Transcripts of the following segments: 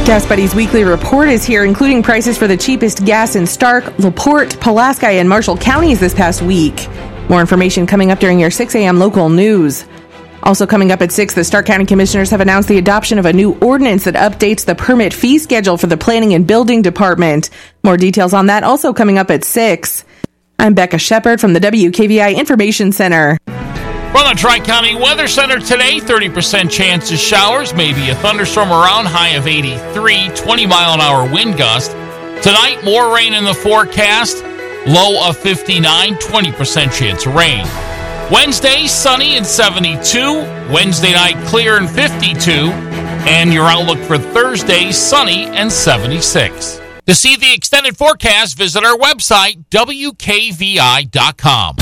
Gas Buddy's weekly report is here, including prices for the cheapest gas in Stark, LaPorte, Pulaski, and Marshall counties this past week. More information coming up during your 6 a.m. local news. Also coming up at 6, the Stark County Commissioners have announced the adoption of a new ordinance that updates the permit fee schedule for the Planning and Building Department. More details on that also coming up at 6. I'm Becca Shepard from the WKVI Information Center. From the Tri-County Weather Center today, 30% chance of showers, maybe a thunderstorm around, high of 83, 20-mile-an-hour wind gust. Tonight, more rain in the forecast, low of 59, 20% chance of rain. Wednesday, sunny and 72. Wednesday night, clear and 52. And your outlook for Thursday, sunny and 76. To see the extended forecast, visit our website, WKVI.com.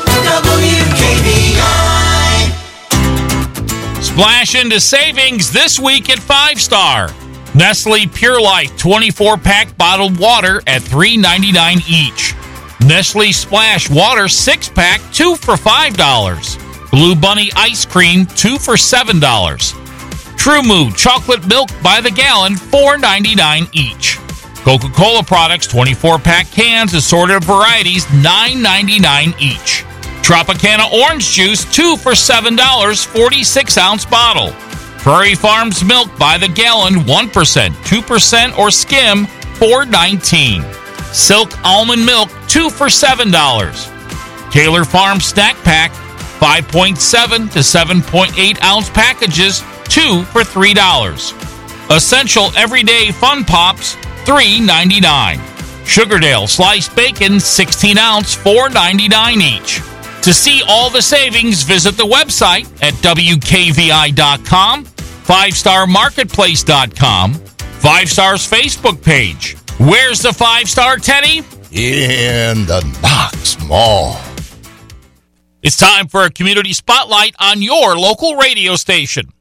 WKVI. Splash into savings this week at 5 Star. Nestle Pure Life 24-pack bottled water at $3.99 each. Nestle Splash Water 6-pack, 2 for $5. Blue Bunny Ice Cream, 2 for $7. True Mood Chocolate Milk by the gallon, $4.99 each. Coca-Cola products 24-pack cans, assorted varieties, $9.99 each. Tropicana Orange Juice, 2 for $7, 46-ounce bottle. Prairie Farms Milk by the gallon, 1%, 2%, or skim, $4.19. Silk Almond Milk, 2 for $7. Taylor Farm Snack Pack, 5.7 to 7.8 ounce packages, 2 for $3. Essential Everyday Fun Pops, $3.99. Sugardale Sliced Bacon, 16 ounce, $4.99 each. To see all the savings, visit the website at WKVI.com, 5starmarketplace.com, 5 Star's Facebook page. Where's the 5-Star, Teddy? In the Knox Mall. It's time for a community spotlight on your local radio station.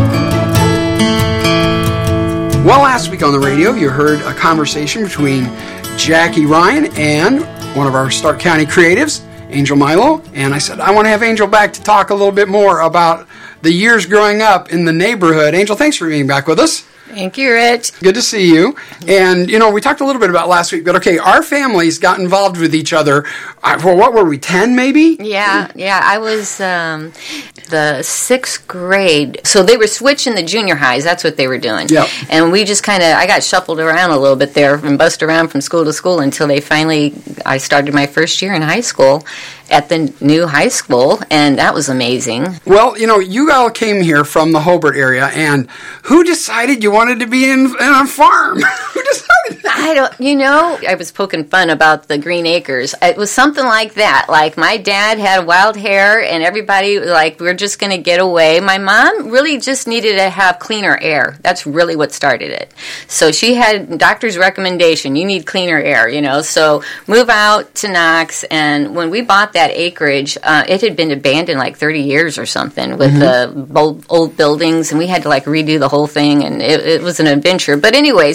Well, last week on the radio, you heard a conversation between Jackie Ryan and one of our Stark County creatives, Angel Milo, and I said, I want to have Angel back to talk a little bit more about the years growing up in the neighborhood. Angel, thanks for being back with us. Thank you, Rich. Good to see you. And, we talked a little bit about last week, but okay, our families got involved with each other. Well, what were we, 10 maybe? Yeah. I was the 6th grade. So they were switching the junior highs. That's what they were doing. Yep. And we just I got shuffled around a little bit there and bussed around from school to school until I started my first year in high school at the new high school, and that was amazing. Well, you all came here from the Hobart area, and who decided you wanted to be in a farm? Who decided that? I was poking fun about the Green Acres. It was something like that. Like, my dad had wild hair, and everybody, we're just going to get away. My mom really just needed to have cleaner air. That's really what started it. So she had doctor's recommendation, you need cleaner air, so move out to Knox, and when we bought that acreage, it had been abandoned 30 years or something with the old buildings, and we had to redo the whole thing, and it was an adventure. But anyways,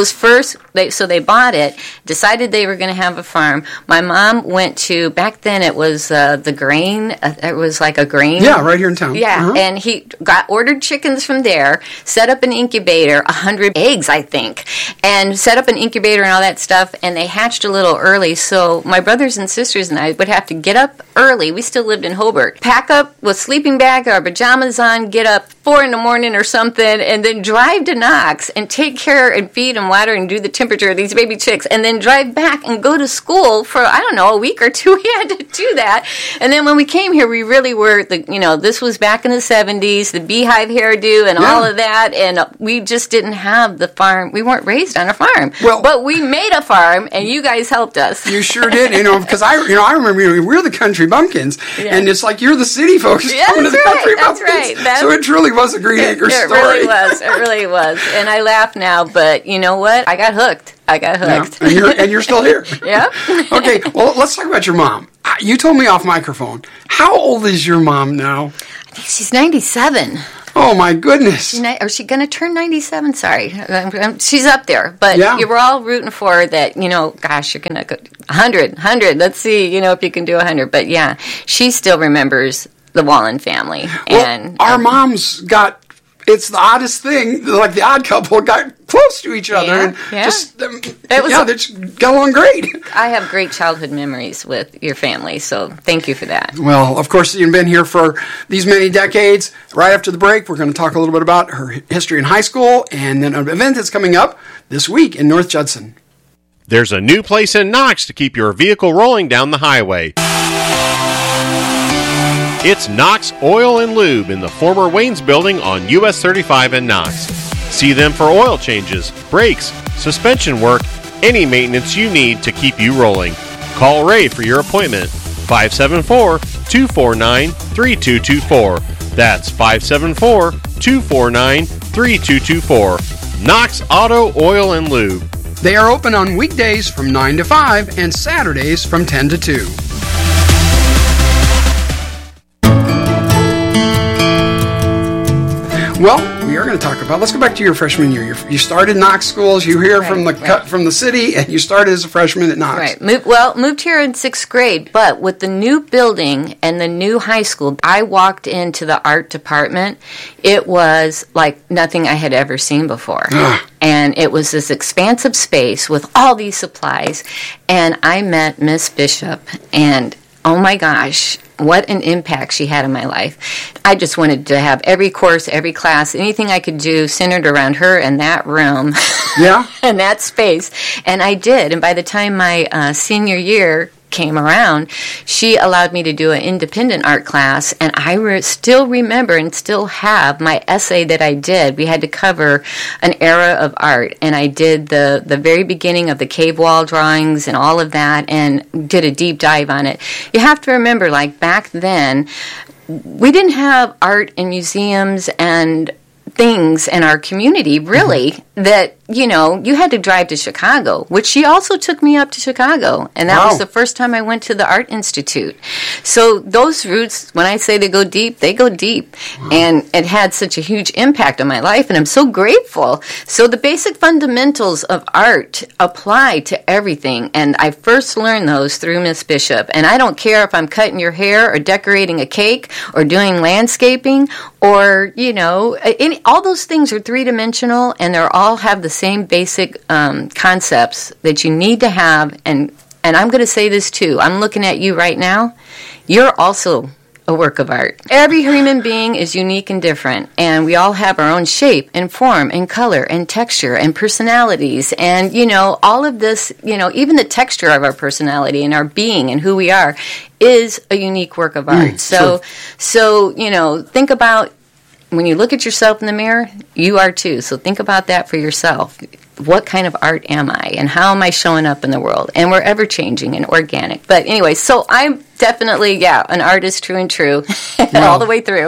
so they bought it, decided they were going to have a farm. My mom went to, back then it was the grain, it was like a grain. Yeah, right here in town. Yeah, and he ordered chickens from there, set up an incubator, 100 eggs, I think, and set up an incubator and all that stuff, and they hatched a little early, so my brothers and sisters and I would have to get up early. We still lived in Hobart. Pack up with sleeping bag, our pajamas on, get up 4 in the morning or something, and then drive to Knox and take care and feed and water and do the temperature of these baby chicks, and then drive back and go to school for, a week or two. We had to do that. And then when we came here, we really were, this was back in the 70s, the beehive hairdo and all of that, and we just didn't have the farm. We weren't raised on a farm. Well, but we made a farm, and you guys helped us. You sure did, because I remember, we're the country bumpkins, and it's like you're the city folks coming to the country bumpkins. That's right. So it truly was a Green Acres story. It really was. And I laugh now, but you know what? I got hooked. Yeah. And you're still here. Yeah. Okay, well, let's talk about your mom. You told me off microphone. How old is your mom now? I think she's 97. Oh, my goodness. Is she going to turn 97? Sorry. She's up there. But you were all rooting for her that, gosh, you're going to go 100. Let's see, if you can do 100. But, yeah, she still remembers the Wallen family. Well, our moms got it's the oddest thing. Like the Odd Couple got close to each other and they just got along great. I have great childhood memories with your family, so thank you for that. Well, of course, you've been here for these many decades. Right after the break, we're going to talk a little bit about her history in high school and then an event that's coming up this week in North Judson. There's a new place in Knox to keep your vehicle rolling down the highway. It's Knox Oil and Lube in the former Wayne's building on US 35 in Knox. See them for oil changes, brakes, suspension work, any maintenance you need to keep you rolling. Call Ray for your appointment. 574-249-3224. That's 574-249-3224. Knox Auto Oil and Lube. They are open on weekdays from 9 to 5 and Saturdays from 10 to 2. Well, we are going to talk about, let's go back to your freshman year. You started Knox schools, you hear from the city, and you started as a freshman at Knox. Right. Moved here in 6th grade, but with the new building and the new high school, I walked into the art department. It was like nothing I had ever seen before. And it was this expansive space with all these supplies. And I met Miss Bishop, and oh my gosh, what an impact she had on my life. I just wanted to have every course, every class, anything I could do centered around her and that room. Yeah. And that space. And I did. And by the time my senior year came around, she allowed me to do an independent art class, and I still remember and still have my essay that I did. We had to cover an era of art, and I did the very beginning of the cave wall drawings and all of that, and did a deep dive on it. You have to remember, like back then, we didn't have art in museums and things in our community, really, that, you know, you had to drive to Chicago, which she also took me up to Chicago. And that was the first time I went to the Art Institute. So those roots, when I say they go deep, they go deep. And it had such a huge impact on my life, and I'm so grateful. So the basic fundamentals of art apply to everything. And I first learned those through Miss Bishop. And I don't care if I'm cutting your hair or decorating a cake or doing landscaping or, you know, all those things are three-dimensional, and they're all have the same basic concepts that you need to have. And I'm going to say this too. I'm looking at you right now. You're also a work of art. Every human being is unique and different, and we all have our own shape and form and color and texture and personalities. And, you know, all of this, you know, even the texture of our personality and our being and who we are is a unique work of art. So, you know, think about when you look at yourself in the mirror, you are too. So think about that for yourself. What kind of art am I, and how am I showing up in the world? And we're ever changing and organic. But anyway, so I'm definitely, an artist true and true, all the way through.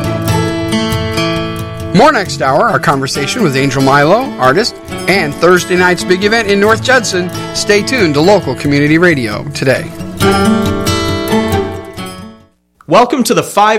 More next hour, our conversation with Angel Milo, artist, and Thursday night's big event in North Judson. Stay tuned to local community radio today. Welcome to the 5